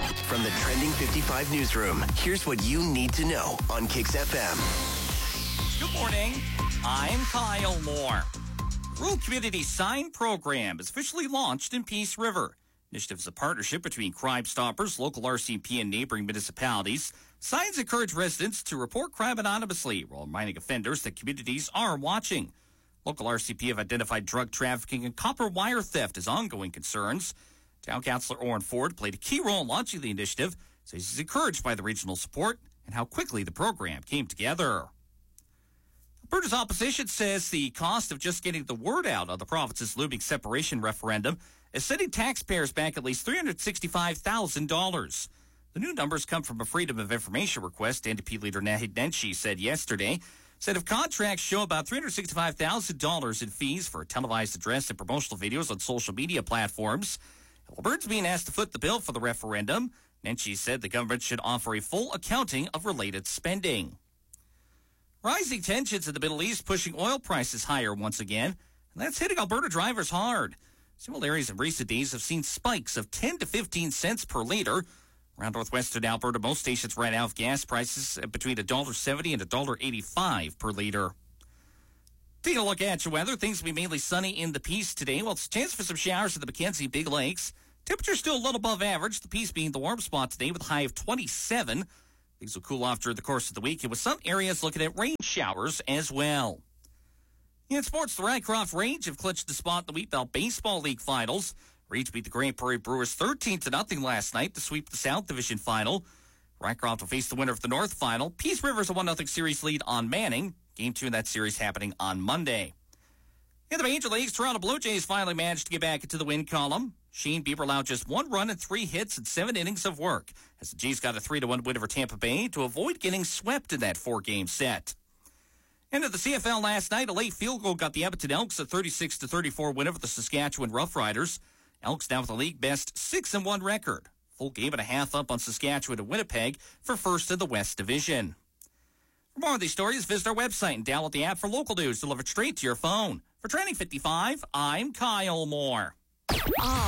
From the Trending 55 newsroom, here's what you need to know on Kicks FM. Good morning. I'm Kyle Moore. Rural Community Sign Program is officially launched in Peace River. Initiative is a partnership between Crime Stoppers, local RCMP, and neighboring municipalities. Signs encourage residents to report crime anonymously while reminding offenders that communities are watching. Local RCMP have identified drug trafficking and copper wire theft as ongoing concerns. Town Councillor Oren Ford played a key role in launching the initiative, so he's encouraged by the regional support and how quickly the program came together. Alberta's opposition says the cost of just getting the word out on the province's looming separation referendum is setting taxpayers back at least $365,000. The new numbers come from a Freedom of Information request. NDP leader Naheed Nenshi said yesterday, if contracts show about $365,000 in fees for televised address and promotional videos on social media platforms, Alberta's being asked to foot the bill for the referendum. Nenshi said the government should offer a full accounting of related spending. Rising tensions in the Middle East pushing oil prices higher once again, and that's hitting Alberta drivers hard. Several areas in recent days have seen spikes of 10 to 15 cents per liter. Around northwestern Alberta, most stations right now have gas prices between $1.70 and $1.85 per liter. Taking a look at your weather, things will be mainly sunny in the Peace today. Well, it's a chance for some showers in the Mackenzie Big Lakes. Temperature still a little above average, the Peace being the warm spot today with a high of 27. Things will cool off during the course of the week, and with some areas looking at rain showers as well. In sports, the Rycroft Range have clinched the spot in the Wheat Belt Baseball League Finals. Range beat the Grand Prairie Brewers 13-0 last night to sweep the South Division Final. Rycroft will face the winner of the North Final. Peace River's a 1-0 series lead on Manning. Game 2 in that series happening on Monday. In the Major Leagues, Toronto Blue Jays finally managed to get back into the win column. Shane Bieber allowed just 1 run and 3 hits in 7 innings of work, as the Jays got a 3-1 win over Tampa Bay to avoid getting swept in that 4-game set. Into the CFL last night, a late field goal got the Edmonton Elks a 36-34 win over the Saskatchewan Roughriders. Elks now with a league-best 6-1 record. Full game and a half up on Saskatchewan and Winnipeg for first in the West Division. For more of these stories, visit our website and download the app for local news delivered straight to your phone. For Trending 55, I'm Kyle Moore.